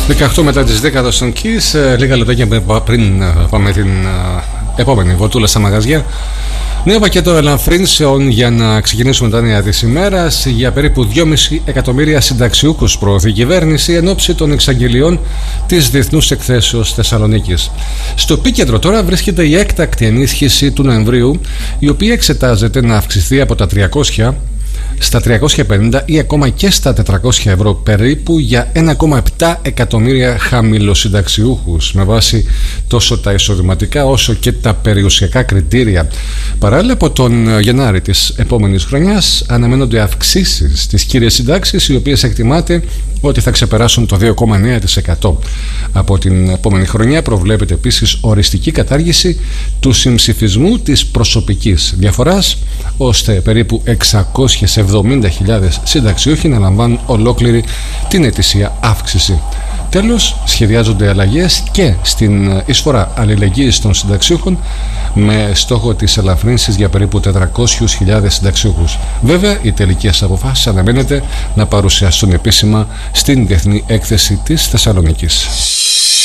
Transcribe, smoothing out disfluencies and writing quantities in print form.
18 μετά τις 10 στον Kiss. Λίγα λεπτάκια πριν πάμε την επόμενη βολτούλα στα μαγαζιά. Νέο πακέτο ελαφρύνσεων για να ξεκινήσουμε τα νέα της ημέρας. Για περίπου 2,5 εκατομμύρια συνταξιούχους προωθεί η κυβέρνηση εν ώψη των εξαγγελιών της Διεθνούς Εκθέσεως Θεσσαλονίκης. Στο επίκεντρο τώρα βρίσκεται η έκτακτη ενίσχυση του Νοεμβρίου, η οποία εξετάζεται να αυξηθεί από τα 300 στα 350 ή ακόμα και στα 400 ευρώ περίπου για 1,7 εκατομμύρια χαμηλοσυνταξιούχους, με βάση τόσο τα εισοδηματικά όσο και τα περιουσιακά κριτήρια. Παράλληλα, από τον Γενάρη της επόμενης χρονιάς αναμένονται αυξήσεις στις κύριες συντάξεις, οι οποίες εκτιμάται ότι θα ξεπεράσουν το 2,9%. Από την επόμενη χρονιά προβλέπεται επίσης οριστική κατάργηση του συμψηφισμού της προσωπικής διαφοράς, ώστε περίπου 670.000 συνταξιούχοι να λαμβάνουν ολόκληρη την ετησία αύξηση. Τέλος, σχεδιάζονται αλλαγές και στην εισφορά αλληλεγγύης των συνταξιούχων, με στόχο τις ελαφρύνσεις για περίπου 400.000 συνταξιούχους. Βέβαια, οι τελικές αποφάσεις αναμένεται να παρουσιαστούν επίσημα στην Διεθνή Έκθεση της Θεσσαλονίκης.